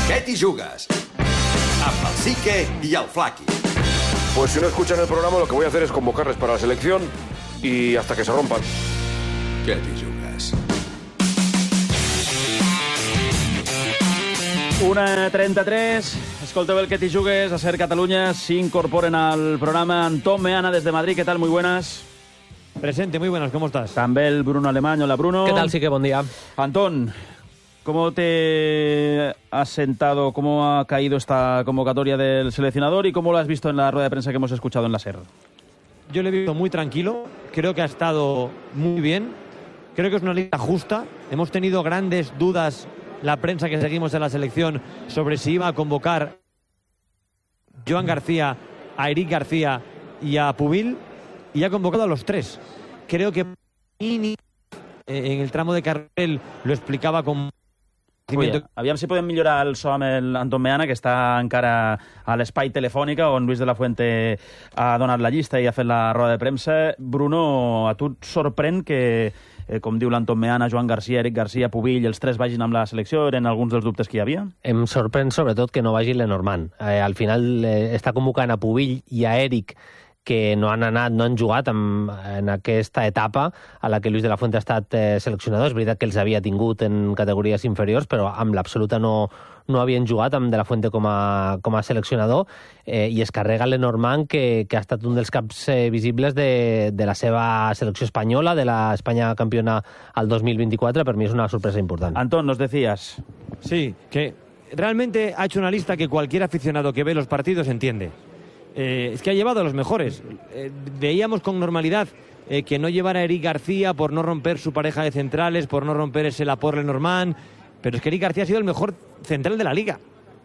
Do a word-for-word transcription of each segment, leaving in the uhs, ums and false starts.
Què t'hi jugues? Amb el Sique y el Flaqui. Pues si no escuchan el programa, lo que voy a hacer es convocarles para la selección y hasta que se rompan. Què t'hi jugues? una trenta-tres. Escolteu el que t'hi jugues. A Ser Cataluña s'incorporen al programa Antón Meana desde Madrid. ¿Qué tal? Muy buenas. Presente, muy buenas, ¿cómo estás? También el Bruno Alemán. Hola, Bruno. ¿Qué tal? Sí que buen día. Antón, ¿cómo te has sentado, cómo ha caído esta convocatoria del seleccionador y cómo lo has visto en la rueda de prensa que hemos escuchado en la SER? Yo lo he visto muy tranquilo, creo que ha estado muy bien, creo que es una lista justa. Hemos tenido grandes dudas, la prensa que seguimos en la selección, sobre si iba a convocar a Joan García, a Eric García y a Pubil, y ha convocado a los tres. Creo que en el tramo de carril lo explicaba con... Ui, aviam si podem millorar el so amb l'Anton Meana, que està encara a l'espai telefònica, on Luis de la Fuente ha donat la llista i ha fet la roda de premsa. Bruno, a tu et sorprèn que, eh, com diu l'Anton Meana, Joan García, Eric García, Pubill, els tres vagin amb la selecció? Eren alguns dels dubtes que hi havia? Em sorprèn sobretot que no vagi Lenormand. Eh, al final eh, està convocant a Pubill i a Eric, que no han anat, no han jugat en, en aquesta etapa a la que Luis de la Fuente ha estat eh, seleccionador. És veritat que els havia tingut en categories inferiors, però amb l'absoluta no, no havien jugat amb de la Fuente com a, com a seleccionador, eh, i es carrega Lenormand, que, que ha estat un dels caps eh, visibles de, de la seva selecció espanyola, de la España campiona al dos mil veinticuatro. Per mi és una sorpresa important. Antón, nos decías. Sí, que realmente ha hecho una lista que cualquier aficionado que ve los partidos entiende. Eh, es que ha llevado a los mejores. Eh, veíamos con normalidad eh, que no llevara a Eric García por no romper su pareja de centrales, por no romper ese Laporte Lenormand, pero es que Eric García ha sido el mejor central de la liga.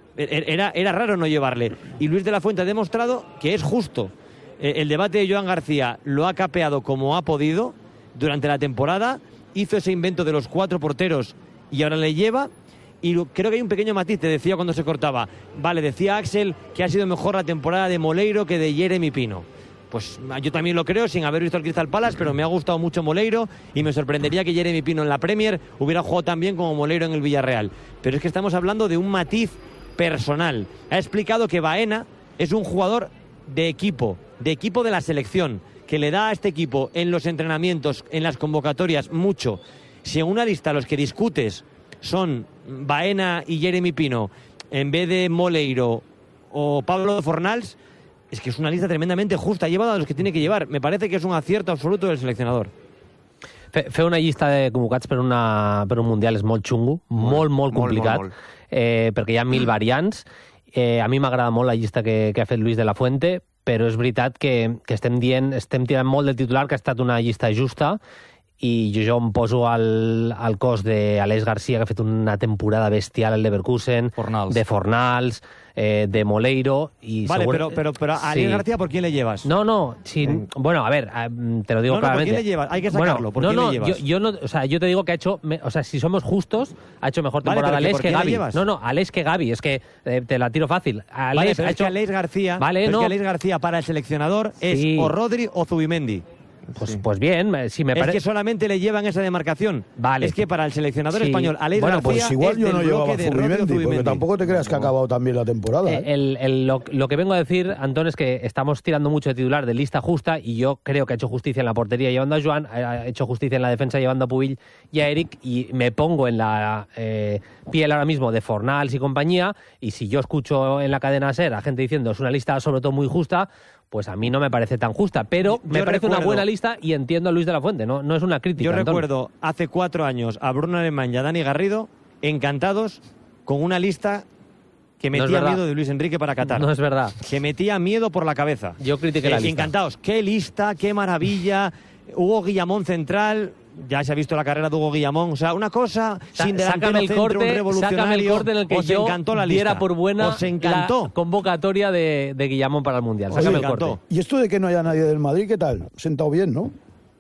Era, era raro no llevarle. Y Luis de la Fuente ha demostrado que es justo. Eh, el debate de Joan García lo ha capeado como ha podido durante la temporada, hizo ese invento de los cuatro porteros y ahora le lleva. Y creo que hay un pequeño matiz, te decía cuando se cortaba. Vale, decía Axel que ha sido mejor la temporada de Moleiro que de Jeremy Pino. Pues yo también lo creo, sin haber visto el Crystal Palace, pero me ha gustado mucho Moleiro y me sorprendería que Jeremy Pino en la Premier hubiera jugado tan bien como Moleiro en el Villarreal. Pero es que estamos hablando de un matiz personal. Ha explicado que Baena es un jugador de equipo, de equipo de la selección, que le da a este equipo en los entrenamientos, en las convocatorias, mucho. Si en una lista los que discutes son Baena y Jeremy Pino en vez de Moleiro o Pablo Fornals, es que es una lista tremendamente justa. Ha llevado a los que tiene que llevar. Me parece que és un acierto absoluto del seleccionador. Fer una llista de convocats per, una, per un Mundial és molt xungo, molt, molt, molt complicat, molt, molt. Eh, perquè hi ha mil variants. Eh, a mi m'agrada molt la llista que, que ha fet Luis de la Fuente, però és veritat que, que estem dient, estem tirant molt del titular que ha estat una llista justa, i jo, jo em poso al, al cos d'Aleix García, que ha fet una temporada bestial al Leverkusen, Fornals. de Fornals, eh, de Moleiro... Y vale, seguro... pero, pero, pero a Aleix sí. García, ¿por quién le llevas? No, no, sí, sí. Bueno, a ver, te lo digo no, no, claramente. ¿por quién le llevas? Hay que sacarlo, bueno, ¿por no, quién no, le llevas? Yo, yo no, o sea, yo te digo que ha hecho, o sea, si somos justos, ha hecho mejor temporada vale, Aleix que, que Gavi. No, no, Aleix que Gavi, es que eh, te la tiro fácil. Aleix vale, pero ha es hecho... que Aleix García, vale, pero no. es que Aleix García para el seleccionador es sí. o Rodri o Zubimendi. Pues, sí. pues bien, si me es parece... que solamente le llevan esa demarcación. Vale. Es que para el seleccionador sí. español, Aleix bueno, García pues igual es yo del no llevaba bloque de Rodri o Zubimendi, Zubimendi. porque tampoco te creas que ha acabado también la temporada. ¿eh? El, el, lo, lo que vengo a decir, Antón, es que estamos tirando mucho de titular de lista justa y yo creo que ha hecho justicia en la portería llevando a Joan, ha hecho justicia en la defensa llevando a Pubill y a Eric, y me pongo en la eh, piel ahora mismo de Fornals y compañía, y si yo escucho en la cadena SER a gente diciendo es una lista sobre todo muy justa, pues a mí no me parece tan justa, pero yo me parece recuerdo, una buena lista y entiendo a Luis de la Fuente, no, no es una crítica. Yo Antón. recuerdo hace cuatro años a Bruno Alemán y a Dani Garrido encantados con una lista que metía no miedo de Luis Enrique para Qatar. No es verdad. Que metía miedo por la cabeza. Yo critiqué eh, la lista. Encantados. Qué lista, qué maravilla. Hugo Guillamón central. Ya se ha visto la carrera de Hugo Guillamón. O sea, una cosa Sa sin delantero sácame el centro, corte, un revolucionario. Sácame el corte en el que os yo encantó la lista. diera por buena os encantó. la convocatoria de, de Guillamón para el Mundial. Os Sácame el encantó. corte. Y esto de que no haya nadie del Madrid, ¿qué tal? Sentado bien, ¿no?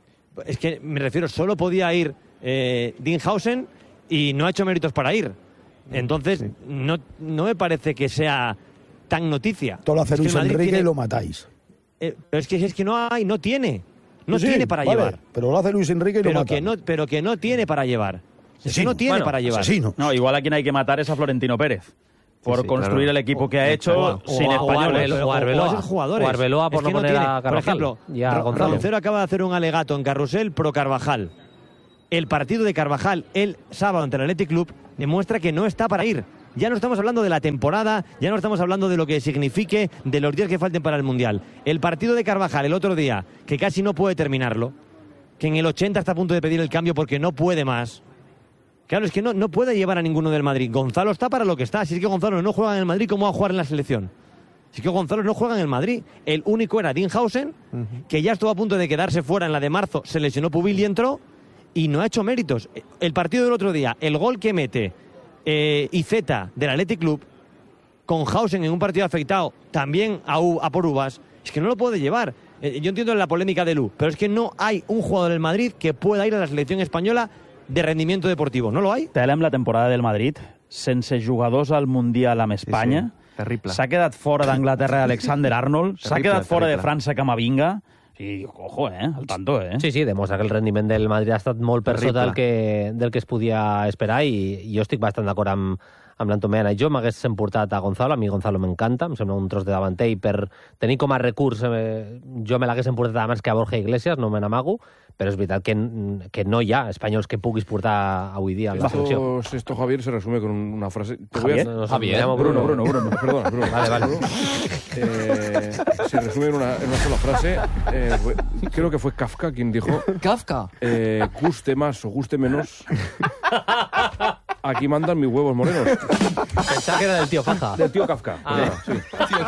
Es que me refiero, solo podía ir eh, Dinghausen y no ha hecho méritos para ir. Entonces, sí. no, no me parece que sea tan noticia. Todo lo hace es Luis Enrique tiene... y lo matáis. Eh, pero es que, es que no hay, no tiene. No sí, tiene para vale, llevar. Pero lo hace Luis Enrique y pero lo mata. Que no, pero que no tiene para llevar. Es que Asesino. no tiene bueno, para llevar. Asesino. No, igual a quien hay que matar es a Florentino Pérez. por sí, construir claro. el equipo que ha hecho O- sin o- españoles. o- o Arbeloa. o a esos jugadores. O Arbeloa por Es que no poner tiene- a Por Carvajal ejemplo, y a Ro- Gonzalo. Roncero acaba de hacer un alegato en Carrusel pro Carvajal. El partido de Carvajal el sábado ante el Athletic Club demuestra que no está para ir. Ya no estamos hablando de la temporada, ya no estamos hablando de lo que signifique, de los días que falten para el Mundial. El partido de Carvajal el otro día, que casi no puede terminarlo, que en el ochenta está a punto de pedir el cambio porque no puede más. Claro, es que no, no puede llevar a ninguno del Madrid. Gonzalo está para lo que está. Si es que Gonzalo no juega en el Madrid, ¿cómo va a jugar en la selección? Si es que Gonzalo no juega en el Madrid. El único era Dinhausen, que ya estuvo a punto de quedarse fuera en la de marzo, se lesionó Pubil y entró, y no ha hecho méritos. El partido del otro día, el gol que mete eh, Iceta del Athletic Club, con Hausen en un partido afectado, también a, U- a por uvas, es que no lo puede llevar. Eh, yo entiendo la polémica de Lu, pero es que no hay un jugador del Madrid que pueda ir a la selección española de rendimiento deportivo. ¿No lo hay? Telem la temporada del Madrid, sense jugadors al Mundial amb Espanya. sí. Terrible. S'ha quedat fora d'Anglaterra Alexander Arnold, s'ha Terrible, quedat fora de terrible. França Camavinga. I, ojo, eh, al tanto, eh. Sí, sí, demostra que el rendiment del Madrid ha estat molt per Terrible. sota del que, del que es podia esperar i, i jo estic bastant d'acord amb, amb l'Antomeana. Jo m'hagués emportat a Gonzalo, a mi Gonzalo m'encanta, em sembla un tros de davanter i per tenir com a recurs eh, jo me l'hagués emportat abans que a Borja Iglesias, no me n'amago, però és veritat que, que no hi ha espanyols que puguis portar avui dia a la selecció. Esto, esto, Javier, se resume con una frase. Te voy a- Javier, No, no sé, Javier, me llamo Bruno, Bruno, Bruno. Perdona, Bruno. Vale, vale. Bruno. Eh, se resume en una, en una sola frase. Eh, fue- creo que fue Kafka quien dijo: Kafka. eh, guste más o guste menos. Aquí mandan mis huevos morenos. Pensaba que era del tío Faja. Del tío Kafka. Ah. Perdona, sí. Tío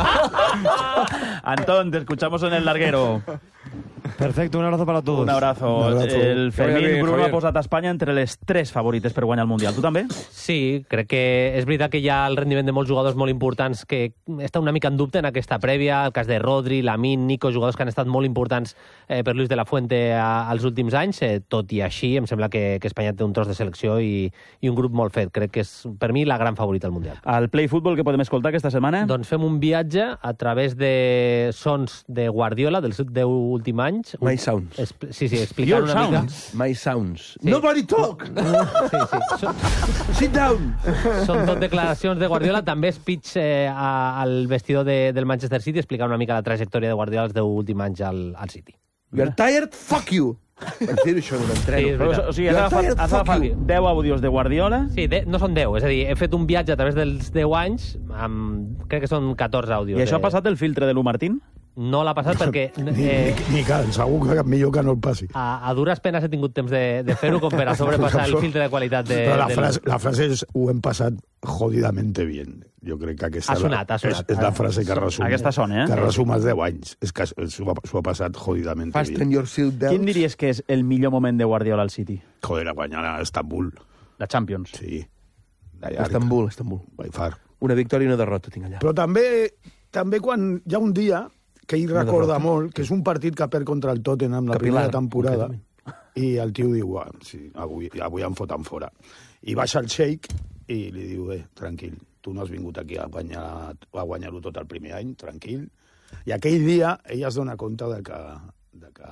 Kafka. Antón, te escuchamos en el larguero. Perfecto, un abrazo para todos. Un abrazo. Un abrazo. El Que vaya Fermín bien, Bruno Javier. ha posat Espanya entre les tres favorites per guanyar el Mundial. Tu també? Sí, crec que és veritat que hi ha el rendiment de molts jugadors molt importants que està una mica en dubte en aquesta prèvia, el cas de Rodri, Lamine, Nico, jugadors que han estat molt importants eh, per Luis de la Fuente a, als últims anys, eh, tot i així em sembla que, que Espanya té un tros de selecció i, i un grup molt fet. Crec que és, per mi, la gran favorita al Mundial. Al Play Football que podem escoltar aquesta setmana? Doncs fem un viatge a través de sons de Guardiola dels deu últims anys. My sounds. Expl- sí, sí, explicant Your una mica... sounds. My sounds. Sí. Nobody talk! Sí, sí. Són, Sit down! són tot declaracions de Guardiola, també speech eh, a, al vestidor de, del Manchester City, explicant una mica la trajectòria de Guardiola els deu últims anys al, al City. You are tired? Fuck you! Vaig dir això en un Sí, entreno. és Però, veritat. o sigui, You has are agafat, tired? has Fuck agafat you. deu àudios de Guardiola. Sí, de, no són deu, és a dir, he fet un viatge a través dels deu anys, amb, crec que són catorze àudios. I això de- ha passat el filtre de l'U Martín? No l'ha passat perquè Ni, eh, ni, ni cal, segur que millor que no el passi. a, a dures penes he tingut temps de, de fer-ho com per a sobrepassar el filtre de qualitat de, Però la del- frase, la frase és ho hem passat jodidamente bien. Jo crec que aquesta Ha sonat, ha sonat. és, és la frase que resum, Aquesta sona, eh? que resum els deu anys. És que s'ho ha, s'ho ha passat jodidamente Fasten bien. your seatbelts. Quin diries que és el millor moment de Guardiola al City? Joder, a guanyar a Estambul. La Champions. Sí. De llarg. Estambul, Estambul. By far. Una victòria i una derrota tinc allà. Però també, també quan hi ha un dia que ell Una recorda derrota. molt, que és un partit que perd contra el Tottenham la Capilar, primera temporada, concretament. i el tio diu, ah, sí, avui, avui em foten fora. I baixa el Sheik i li diu, eh, tranquil, tu no has vingut aquí a guanyar a guanyar-ho tot el primer any, tranquil. I aquell dia ell es dona compte de que, de que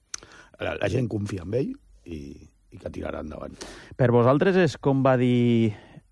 la, la gent confia en ell i, i que tirarà endavant. Per vosaltres és com va dir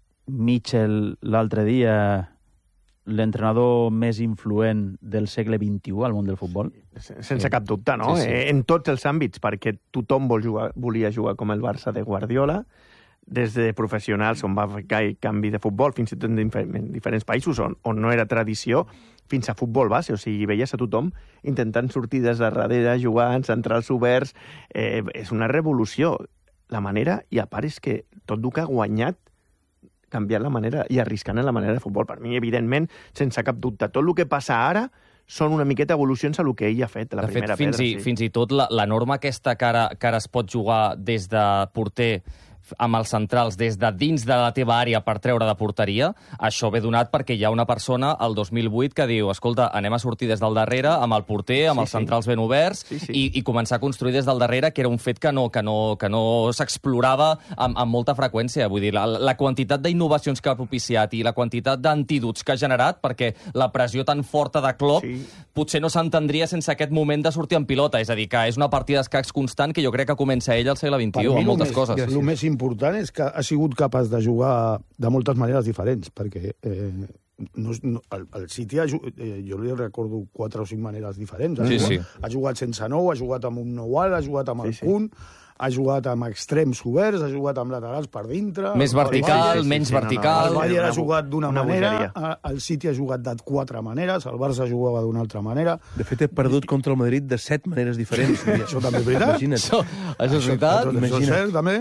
Mitchell l'altre dia, l'entrenador més influent del segle vint-i-u al món del futbol? Sense cap dubte, no? Sí, sí. Eh, En tots els àmbits, perquè tothom vol jugar, volia jugar com el Barça de Guardiola, des de professionals on va fer canvi de futbol, fins i tot en difer- en diferents països on, on no era tradició, fins a futbol base, o sigui, veies a tothom intentant sortir des de darrere, jugant, centrals oberts, eh, és una revolució. La manera, i a part és que tot el que ha guanyat canviant la manera i arriscant en la manera de futbol. Per mi, evidentment, sense cap dubte. Tot el que passa ara són una miqueta evolucions a lo que ell ha fet, la de fet, primera fins pedra. i, fins i tot la, la norma aquesta que ara, que ara es pot jugar des de porter amb els centrals des de dins de la teva àrea per treure de porteria, això ve donat perquè hi ha una persona el dos mil vuit que diu, escolta, anem a sortir des del darrere amb el porter, amb Sí, els sí. centrals ben oberts Sí, sí. I, i començar a construir des del darrere, que era un fet que no, que no, que no s'explorava amb, amb molta freqüència. Vull dir, la, la quantitat d'innovacions que ha propiciat i la quantitat d'antídots que ha generat, perquè la pressió tan forta de Klopp Sí. potser no s'entendria sense aquest moment de sortir en pilota. És a dir, que és una partida d'escacs constant que jo crec que comença ell al segle vint-i-u, amb moltes més, coses. El més important és que ha sigut capaç de jugar de moltes maneres diferents, perquè eh, no, no, el, el City, ha, eh, jo li recordo quatre o cinc maneres diferents. Ha, Sí, jugat, sí. ha jugat sense nou, ha jugat amb un nou alt, ha jugat amb Sí, el sí. punt, ha jugat amb extrems oberts, ha jugat amb laterals per dintre... Més el vertical, Bayern- menys sí, no, no, vertical... El Bayern Una ha jugat d'una una manera, bogeria. a- el City ha jugat de quatre maneres, el Barça jugava d'una altra manera. De fet, he perdut contra el Madrid de set maneres diferents. I això també és veritat. Imagina't. Això, això és veritat? Això, això és Imagina't. cert, també.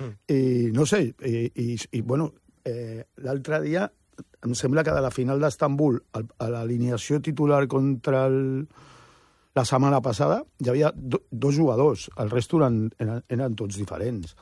I no sé, i, i, i bueno, eh, l'altre dia em sembla que de la final d'Estambul al- a l'alineació titular contra el, la setmana passada hi havia do, dos jugadors, el resto eren, eren, eren tots diferents.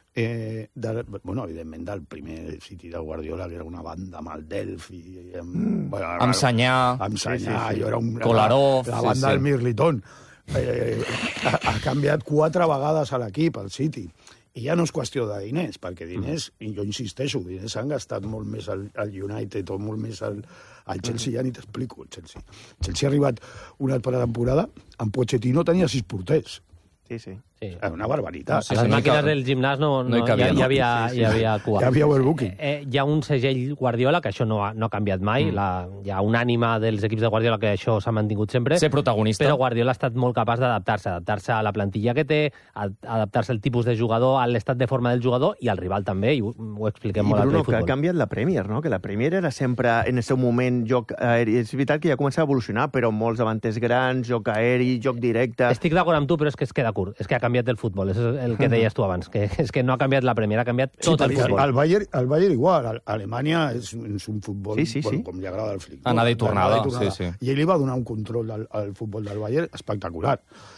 Eh, de, bueno, evidentment del primer City de Guardiola, que era una banda amb el Delphi, amb, mm. bueno, Amb Sanyà. amb Sanyà, Sí, sí, sí. jo era un, Kolarov, la, la sí, banda sí. del Mirliton. Eh, ha, ha canviat quatre vegades a l'equip, al City. I ja no és qüestió de diners, perquè diners, i jo insisteixo, diners s'han gastat molt més al, al United o molt més al, al Chelsea, ja ni t'explico, el Chelsea. El Chelsea ha arribat una altra temporada, amb Pochettino tenia sis porters. Sí, sí. Sí. Era una barbaritat. A les màquines del gimnàs no, no, no hi cabia, hi, no. hi, havia, Sí, sí. hi havia cua. Hi havia overbooking. Eh, eh, hi ha un segell Guardiola, que això no ha, no ha canviat mai. Mm. La, hi ha un ànima dels equips de Guardiola que això s'ha mantingut sempre. Ser protagonista. Però Guardiola ha estat molt capaç d'adaptar-se, adaptar-se a la plantilla que té, a, adaptar-se al tipus de jugador, a l'estat de forma del jugador i al rival també, i ho, ho expliquem I molt al Bruno, Play que ha Futbol. canviat la Premier, no? Que la Premier era sempre, en el seu moment, joc aeri. És veritat que ja comença a evolucionar, però molts davanters grans, joc aeri, joc directe... Estic d'acord amb tu, però és que es queda curt. És que ha canviat el futbol. És el que deies tu abans, que és que no ha canviat la Premier, ha canviat tot el perquè futbol. el Bayern, el Bayern igual, a Alemanya és, és un futbol, Sí, sí, bueno, sí. com li agrada al flic. Anada i tornada, Anada sí, sí. I ell li va donar un control al, al futbol del Bayern espectacular.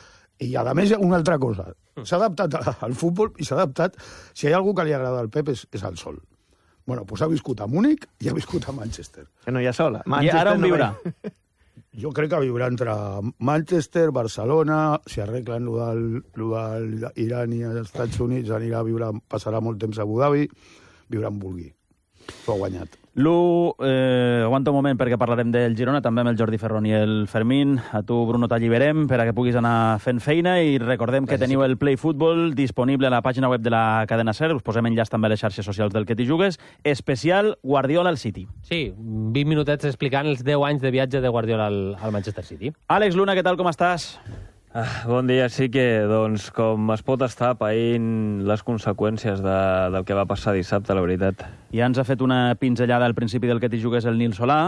I a més, una altra cosa, s'ha adaptat al futbol i s'ha adaptat, si hi ha algú que li agrada al Pep és, és el sol. Bueno, doncs ha viscut a Múnich i ha viscut a Manchester. Que no hi ha sola. I ara on no viurà? ve- Jo crec que viurà entre Manchester, Barcelona, si arreglen lo del, lo del Iran i els Estats Units, anirà a viure, passarà molt temps a Abu Dhabi, viurà en vulgui. S'ho ha guanyat. Lu, eh, aguanta un moment perquè parlarem del Girona, també amb el Jordi Ferron i el Fermín. A tu, Bruno, t'alliberem per a que puguis anar fent feina i recordem que teniu el Play Futbol disponible a la pàgina web de la cadena SER. Us posem enllaç també a les xarxes socials del que t'hi jugues. Especial Guardiola al City. Sí, vint minutets explicant els deu anys de viatge de Guardiola al, al Manchester City. Àlex Luna, què tal, com estàs? Ah, bon dia, sí que, doncs, com es pot estar païnt les conseqüències de, del que va passar dissabte, la veritat. Ja ens ha fet una pinzellada al principi del que t'hi jugues el Nil Solà,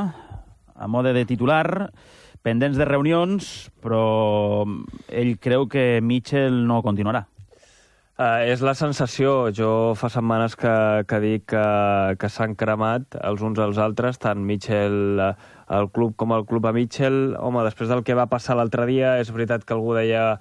a mode de titular, pendents de reunions, però ell creu que Mitchell no continuarà. Uh, és la sensació. Jo fa setmanes que, que dic que, que s'han cremat els uns als altres, tant Mitchell, uh, el club com el club a Mitchell. Home, després del que va passar l'altre dia, és veritat que algú deia,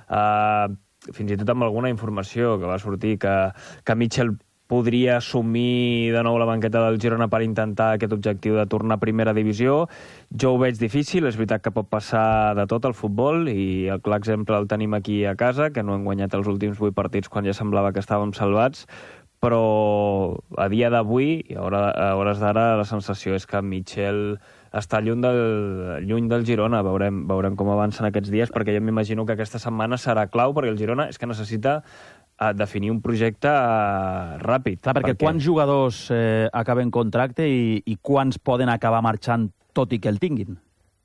uh, fins i tot amb alguna informació que va sortir, que, que Mitchell podria assumir de nou la banqueta del Girona per intentar aquest objectiu de tornar a primera divisió. Jo ho veig difícil, és veritat que pot passar de tot al futbol i el clar exemple el tenim aquí a casa, que no hem guanyat els últims vuit partits quan ja semblava que estàvem salvats, però a dia d'avui, a hores d'ara, la sensació és que Mitchell està lluny del, lluny del Girona. Veurem, veurem com avancen aquests dies, perquè jo m'imagino que aquesta setmana serà clau, perquè el Girona és que necessita a definir un projecte uh, ràpid. Clar, perquè, perquè quants jugadors eh, acaben contracte i, i quants poden acabar marxant tot i que el tinguin?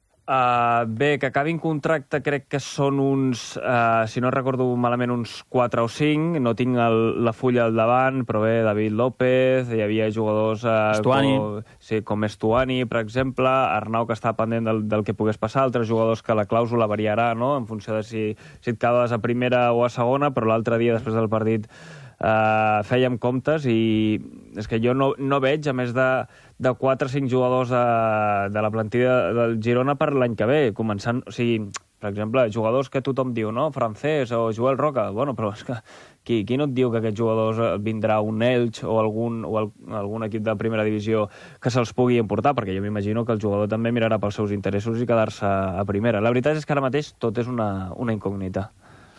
Uh, bé, que acabin contracte crec que són uns, uh, si no recordo malament, uns quatre o cinc. No tinc el, la fulla al davant, però bé, David López, hi havia jugadors uh, Estuani. com, sí, com Estuani, per exemple, Arnau, que està pendent del, del que pogués passar, altres jugadors que la clàusula variarà, no?, en funció de si, si et quedes a primera o a segona, però l'altre dia, després del partit, Uh, fèiem comptes i és que jo no, no veig, a més de, de quatre o cinc jugadors de, de la plantilla del Girona per l'any que ve, començant, o sigui, per exemple, jugadors que tothom diu, no?, Francés o Joel Roca, bueno, però és que qui, qui no et diu que aquests jugadors vindrà un Elx o algun, o el, algun equip de primera divisió que se'ls pugui importar, perquè jo m'imagino que el jugador també mirarà pels seus interessos i quedar-se a primera. La veritat és que ara mateix tot és una, una incògnita.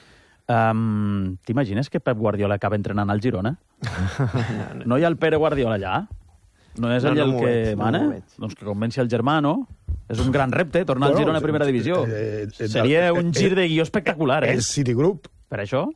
Um, T'imagines que Pep Guardiola acaba entrenant al Girona? No hi ha el Pere Guardiola allà? No és No, ell no el m'ho que veig, no mana? m'ho veig. Doncs que convenci el germà, no? És un gran repte, tornar al Bueno, Girona a primera eh, divisió. eh, eh, Seria eh, un gir de guió espectacular, eh? És Citigroup. Per això?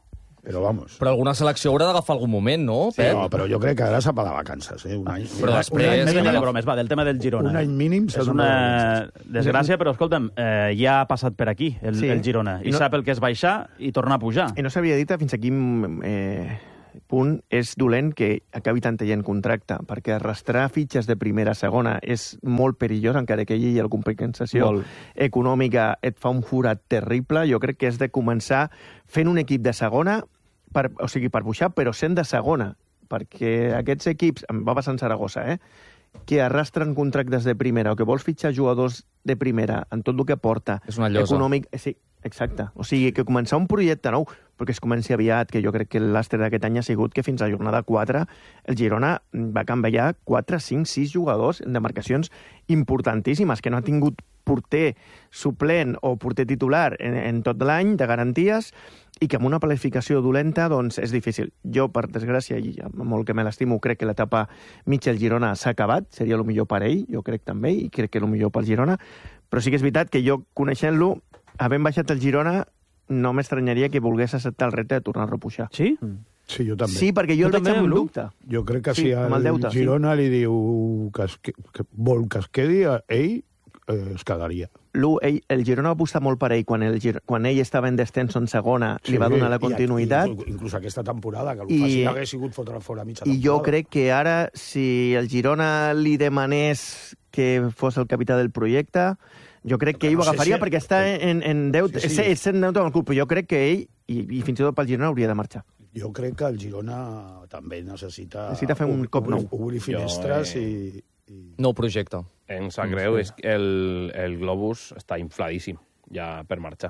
Però vamos. Però alguna selecció haurà d'agafar algun moment, no, Sí, Pep? no, però jo crec que ara s'ha de vacances, eh? Un any. Però després... Un any Més mínim, de bromes, va, del tema del Girona. Un any mínim s'ha És de una vacances. desgràcia, però escolta'm, eh, ja ha passat per aquí el, Sí. el Girona. I I no- sap el que és baixar i tornar a pujar. I no s'havia dit fins a quin eh, punt és dolent que acabi tanta gent contracte, perquè arrastrar fitxes de primera a segona és molt perillós, encara que hi hagi alguna compensació Molt. econòmica et fa un forat terrible. Jo crec que és de començar fent un equip de segona, per, o sigui, per pujar, però sent de segona, perquè aquests equips, em va passar en Saragossa, eh, que arrastren contractes de primera o que vols fitxar jugadors de primera en tot el que porta... És una llosa. Econòmic, sí, exacte. O sigui, que començar un projecte nou, perquè es comenci aviat, que jo crec que l'àster d'aquest any ha sigut que fins a jornada quatre el Girona va canviar quatre, cinc, sis jugadors en demarcacions importantíssimes, que no ha tingut porter suplent o porter titular en, en tot l'any de garanties i que amb una planificació dolenta doncs és difícil. Jo, per desgràcia, i amb molt que me l'estimo, crec que l'etapa Mitchell-Girona s'ha acabat, seria el millor per ell, jo crec també, i crec que el millor pel Girona, però sí que és veritat que jo, coneixent-lo, havent baixat el Girona, no m'estranyaria que volgués acceptar el repte de tornar a repujar. Sí? Sí, jo també. Sí, perquè jo Tu el veig també, amb Bru? dubte. Jo crec que Sí, si amb el el, deute, sí. Girona li diu que, es, que, que vol que es quedi, ell eh, es quedaria. Lu, ell, el Girona va apostar molt per ell quan, el, Gir- quan ell estava en descens en segona, li va donar la i- continuïtat. Inclús, inclús aquesta temporada, que el I- fàcil hagués sigut fotre fora mitja I temporada. jo crec que ara, si el Girona li demanés que fos el capità del projecte, jo crec que Que ell no ho sé agafaria si- perquè està en, en deute. Sí, Sí, sí. sí. És, és en deute amb el club, però jo crec que ell, i, i fins i tot pel Girona, hauria de marxar. Jo crec que el Girona també necessita... Necessita fer un cop obrir, nou. Obrir finestres Jo, eh, i... i... Nou projecte. Em sap greu, és que el, el globus està infladíssim ja per marxar.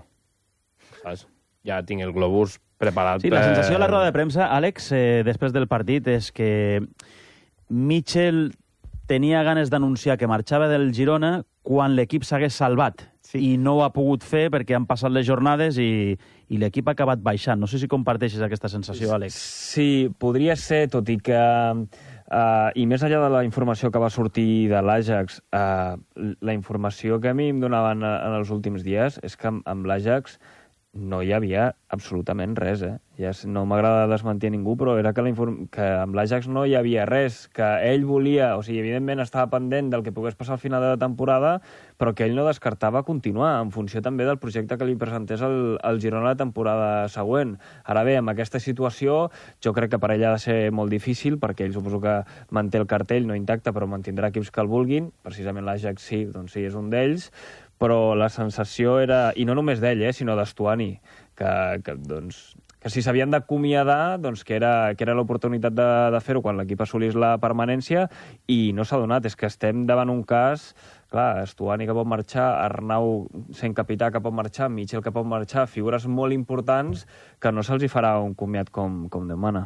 Saps? Ja tinc el globus preparat Sí, la per... sensació a la roda de premsa, Àlex, eh, després del partit, és que Mitchell tenia ganes d'anunciar que marxava del Girona quan l'equip s'hagués salvat. Sí. I no ho ha pogut fer perquè han passat les jornades i, i l'equip ha acabat baixant. No sé si comparteixes aquesta sensació, Àlex. Sí, podria ser, tot i que... Uh, I més enllà de la informació que va sortir de l'Ajax, uh, la informació que a mi em donaven uh, en els últims dies és que amb, amb l'Ajax no hi havia absolutament res, eh? Ja no m'agrada desmentir a ningú, però era que, la inform... que amb l'Ajax no hi havia res, que ell volia, o sigui, evidentment estava pendent del que pogués passar al final de la temporada, però que ell no descartava continuar, en funció també del projecte que li presentés el, el Girona la temporada següent. Ara bé, amb aquesta situació, jo crec que per ell ha de ser molt difícil, perquè ell suposo que manté el cartell, no intacte, però mantindrà equips que el vulguin, precisament l'Ajax sí, doncs sí, és un d'ells, però la sensació era, i no només d'ell, eh, sinó d'Estuani, que, que, doncs, que si s'havien d'acomiadar, doncs que era, que era l'oportunitat de, de fer-ho quan l'equip assolís la permanència, i no s'ha donat. És que estem davant un cas, clar, Estuani que pot marxar, Arnau sent capità que pot marxar, Mitchell que pot marxar, figures molt importants que no se'ls hi farà un comiat com, com demana.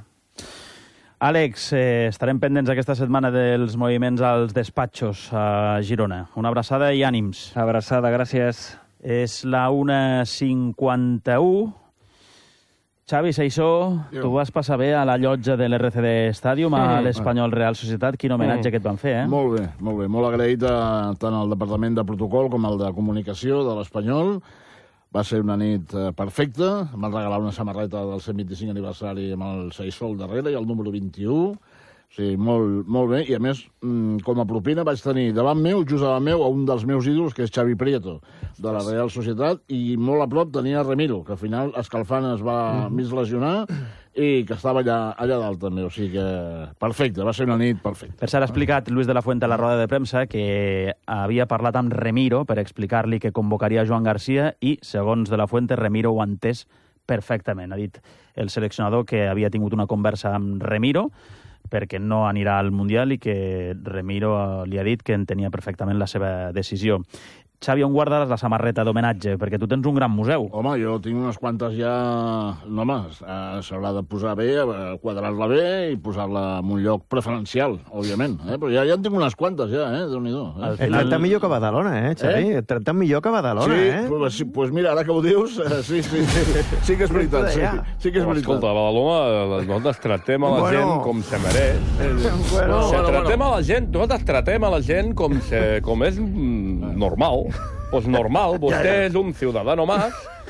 Àlex, eh, estarem pendents aquesta setmana dels moviments als despatxos a Girona. Una abraçada i ànims. Abraçada, gràcies. És la una cinquanta-u. Xavi Seisó, Jo. tu vas passar bé a la llotja de l'R C D Stadium, a Mm. l'Espanyol Real Societat. Quin homenatge Mm. que et van fer, eh? Molt bé, molt bé. Molt agraït a, tant al Departament de Protocol com al de Comunicació de l'Espanyol. Va ser una nit eh, perfecta. Em van regalar una samarreta del cent vint-i-cinc aniversari amb el Seisó al darrere i el número vint-i-u. O sigui, molt, molt bé. I, a més, mm, com a propina vaig tenir davant meu, just davant meu, a un dels meus ídols, que és Xavi Prieto, de la Real Societat, i molt a prop tenia Remiro, que al final, escalfant, es va mm. mig lesionar i que estava allà, allà dalt també. O sigui que perfecte, va ser una nit perfecta. Per cert, ha explicat Luis de la Fuente a la roda de premsa que havia parlat amb Remiro per explicar-li que convocaria Joan Garcia i, segons de la Fuente, Remiro ho ha entès perfectament. Ha dit el seleccionador que havia tingut una conversa amb Remiro perquè no anirà al Mundial i que Remiro li ha dit que en tenia perfectament la seva decisió. Xavi, on guardes la samarreta d'homenatge? Perquè tu tens un gran museu. Home, jo tinc unes quantes ja... No, home, eh, s'haurà de posar bé, eh, quadrar-la bé i posar-la en un lloc preferencial, òbviament. Eh? Però ja, ja en tinc unes quantes, ja, eh? Déu-n'hi-do. Eh? Et tracta millor que Badalona, eh, Xavi? Eh? Et tracta millor que Badalona, sí, eh? Pues, sí, pues mira, ara que ho dius, eh, sí, sí, sí, sí que és veritat, sí, sí que és Oh, veritat. escolta, a Badalona nosaltres tratem a la Bueno. gent com se mereix. Bueno, se bueno, tratem bueno. a la gent, nosaltres tratem a la gent com, se, com és mm, normal. Pues normal, vostè és un ciudadano más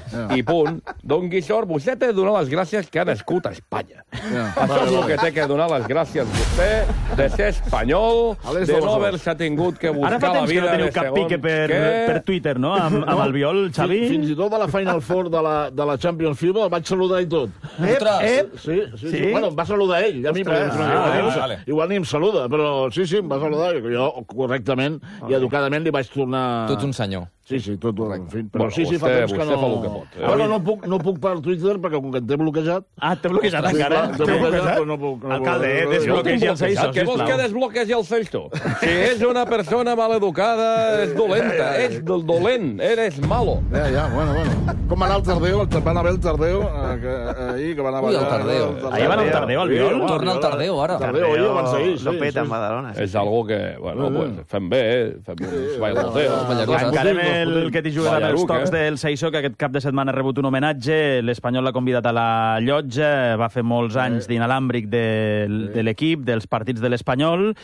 i punt. Don Guissort, vostè té de donar les gràcies que ha nascut a Espanya. Ja. Això és el que té que donar les gràcies vostè, de ser espanyol, A l'est de de no les haver-se tingut que buscar Ara fa la temps que no vida teniu de cap segons pique per, què. per Twitter, no? Amb, amb el Biol, Xavi? Fins, fins i tot a la Final Four de la, de la Champions FIBA el vaig saludar i tot. Ostres! Ep, sí, sí, sí. Sí? Bueno, em va saludar ell, a mi, perquè Ostres. igual, Ah, ni em, vale. igual ni em saluda, però sí, sí, em va saludar. Jo, correctament i educadament, li vaig tornar... Tu ets un senyor. Sí, sí, tot, en fi, però Bueno, sí, sí, fa vostè- temps que vostè no... fa el que pot, eh? Bueno, no puc, no puc per Twitter, perquè com que em té bloquejat... Ah, t'he bloquejat Sí, encara? clar, t'he bloquejat, però no puc... No Alcalde, eh, puc- desbloquegi els eixos, Què vols que desbloquegi els eixos, tu? Si és una persona maleducada, és dolenta, és del dolent, eres malo. Ja, ja, bueno, bueno. Com va anar el Tardeo? El- Van haver el Tardeo, eh, que, eh, ahir, que va anar... Ui, el Tardeo. Ahir va anar el Tardeo, el Biol? Torna el Tardeo, ara. Tardeo, ahir, abans d'ahir, sí. Lo peta sí. en Badalona. És algo que, bueno, pues, fem bé, eh? Fem uns bailoteos. Encarem el que t'hi juga amb els Ballaruc, tocs eh? del Seixó, que aquest cap de setmana ha rebut un homenatge. L'Espanyol l'ha convidat a la llotja, va fer molts anys d'inalàmbric de, de l'equip, dels partits de l'Espanyol,